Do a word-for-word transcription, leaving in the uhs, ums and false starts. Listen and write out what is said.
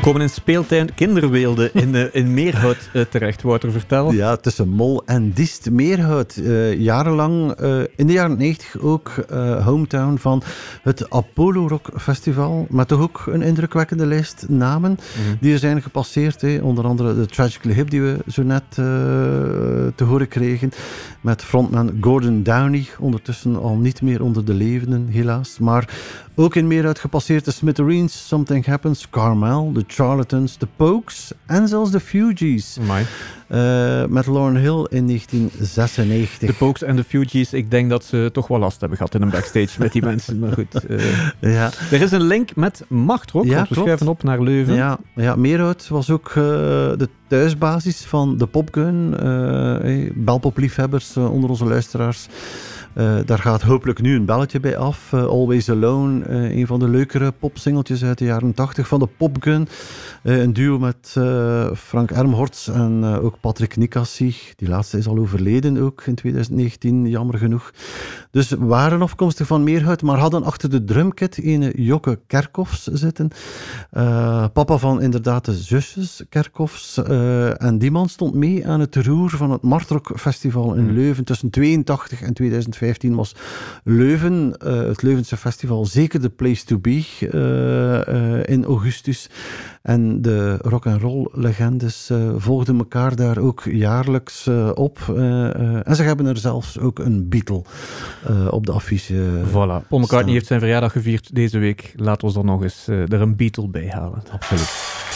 komen in speeltuin Kinderweelde in, uh, in Meerhout uh, terecht. Wouter, vertel. Ja, tussen Mol en Diest. Meerhout, uh, jarenlang, uh, in de jaren negentig ook uh, hometown van het Apollo Rock Festival. Met toch ook een indrukwekkende lijst namen mm-hmm. die er zijn gepasseerd. Hè. Onder andere de Tragically Hip die we zo net uh, te horen kregen. Met frontman Gordon Downey, ondertussen al niet meer onder de levenden, helaas. Maar ook in Meerhout gepasseerd de Smithereens, Something Happens, Carmel, The Charlatans, The Pokes en zelfs The Fugees. Uh, met Lauryn Hill in negentien zesennegentig. De Pokes en de Fugees, ik denk dat ze toch wel last hebben gehad in een backstage met die mensen. Maar goed. Uh, ja. Er is een link met Machtrock, ja, want we schuiven op naar Leuven. Ja, ja, Meerhout was ook uh, de thuisbasis van de Popgun. Uh, hey, Belpop-liefhebbers uh, onder onze luisteraars. Uh, daar gaat hopelijk nu een belletje bij af. Uh, Always Alone, uh, een van de leukere popsingeltjes uit de jaren tachtig van de Popgun. Uh, een duo met uh, Frank Ermhorst en uh, ook Patrick Nicassi. Die laatste is al overleden ook in twintig negentien, jammer genoeg. Dus waren afkomstig van Meerhout, maar hadden achter de drumkit een Jokke Kerkhoffs zitten. Uh, papa van inderdaad de zusjes Kerkhoffs. Uh, en die man stond mee aan het roer van het Machtrock Festival in Leuven. Tussen tweeëntachtig en tweeduizend vijftien was Leuven, uh, het Leuvense festival, zeker de place to be uh, uh, in augustus. En de rock'n'roll legendes uh, volgden elkaar daar ook jaarlijks uh, op. Uh, uh, en ze hebben er zelfs ook een Beatle uh, op de affiche uh, Voilà. Paul McCartney staan. heeft zijn verjaardag gevierd deze week. Laat ons dan nog eens uh, er een Beatle bij halen. Absoluut.